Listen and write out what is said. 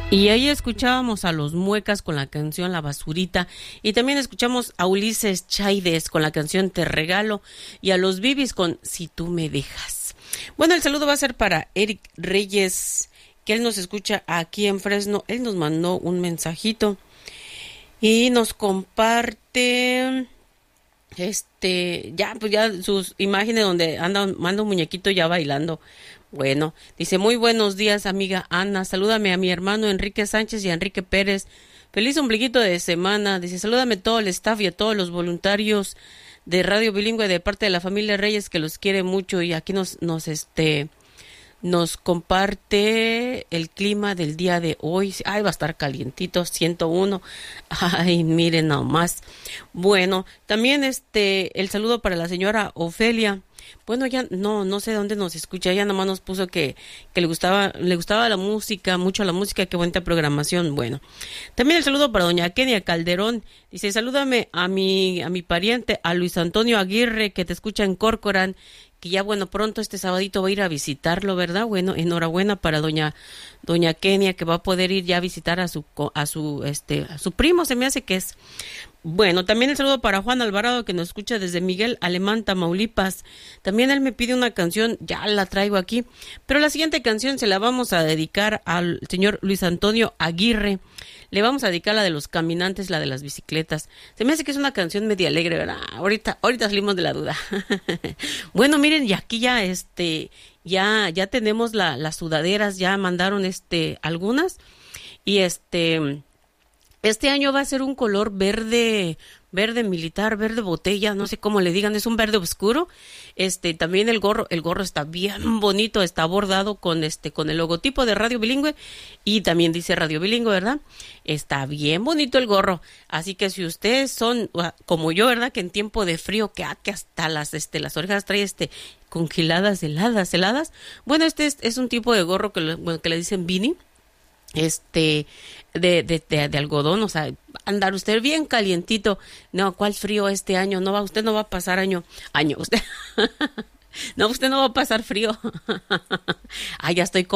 Y ahí escuchábamos a los Muecas con la canción La Basurita, y también escuchamos a Ulises Chaides con la canción Te Regalo, y a los Bibis con Si Tú Me Dejas. Bueno, el saludo va a ser para Eric Reyes, que él nos escucha aquí en Fresno. Él nos mandó un mensajito y nos comparte ya sus imágenes donde manda un muñequito ya bailando. Bueno, dice: muy buenos días, amiga Ana, salúdame a mi hermano Enrique Sánchez y a Enrique Pérez. Feliz ombliguito de semana. Dice: salúdame todo el staff y a todos los voluntarios de Radio Bilingüe de parte de la familia Reyes, que los quiere mucho. Y aquí nos comparte el clima del día de hoy. Ay, va a estar calientito, 101. Ay, miren nomás. Bueno, también el saludo para la señora Ofelia. Bueno, ya no sé dónde nos escucha. Ella nomás nos puso que le gustaba la música, mucho la música, qué buena programación. Bueno, también el saludo para doña Kenia Calderón. Dice: salúdame a mi pariente, a Luis Antonio Aguirre, que te escucha en Corcoran, que ya, bueno, pronto este sabadito va a ir a visitarlo, ¿verdad? Bueno, enhorabuena para doña Kenia, que va a poder ir ya a visitar a su primo, se me hace que es. Bueno, también el saludo para Juan Alvarado, que nos escucha desde Miguel Alemán, Tamaulipas. También él me pide una canción, ya la traigo aquí, pero la siguiente canción se la vamos a dedicar al señor Luis Antonio Aguirre. Le vamos a dedicar la de los caminantes, la de las bicicletas. Se me hace que es una canción media alegre, ¿verdad? Ahorita salimos de la duda. Bueno, miren, y aquí ya tenemos las sudaderas, ya mandaron algunas, y este año va a ser un color verde militar, verde botella, no sé cómo le digan, es un verde oscuro. También el gorro está bien bonito, está bordado con el logotipo de Radio Bilingüe, y también dice Radio Bilingüe, ¿verdad? Está bien bonito el gorro. Así que si ustedes son como yo, ¿verdad? Que en tiempo de frío que hasta las orejas trae congeladas, heladas. Bueno, es un tipo de gorro que le dicen beanie. De algodón, o sea, andar usted bien calientito. No, ¿cuál frío este año? Usted no va a pasar usted no va a pasar frío. Ya estoy